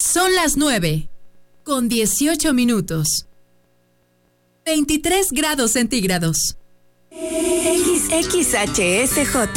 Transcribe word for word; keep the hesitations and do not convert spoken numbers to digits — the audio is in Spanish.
Son las nueve, con dieciocho minutos. veintitrés grados centígrados. X X H S J